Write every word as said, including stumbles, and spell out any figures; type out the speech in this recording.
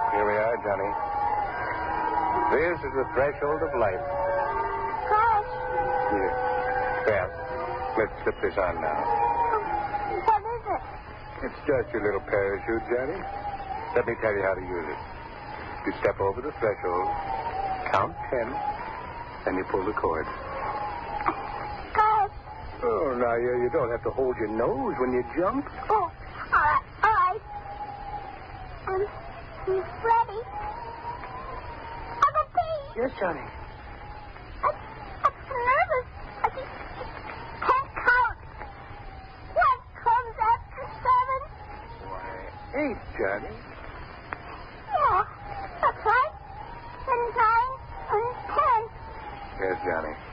Here we are, Johnny. This is the threshold of life. Gosh. Here. Well, let's slip this on now. What is it? It's just your little parachute, Johnny. Let me tell you how to use it. You step over the threshold, count ten, and you pull the cord. Gosh. Oh, now, you, you don't have to hold your nose when you jump. Oh, all right, all right. Um, you ready? Uncle Pete. Yes, Johnny. I, I'm so nervous. I just can't count. What comes after seven? Why, eight, Johnny. Yeah, that's right. And nine and ten. Yes, Johnny.